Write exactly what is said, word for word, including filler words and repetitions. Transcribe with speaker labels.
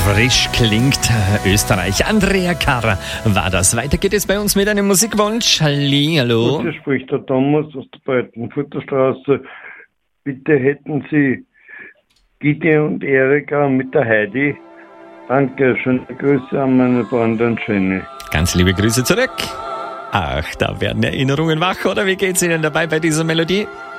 Speaker 1: Frisch klingt Österreich. Andrea Karrer war das. Weiter geht es bei uns mit einem Musikwunsch. Halli, hallo.
Speaker 2: Hier spricht der Thomas aus der Breitenfurterstraße. Bitte hätten Sie Gideon und Erika mit der Heidi. Danke, schöne Grüße an meine Freundin Jenny.
Speaker 1: Ganz liebe Grüße zurück. Ach, da werden Erinnerungen wach, oder wie geht's Ihnen dabei bei dieser Melodie?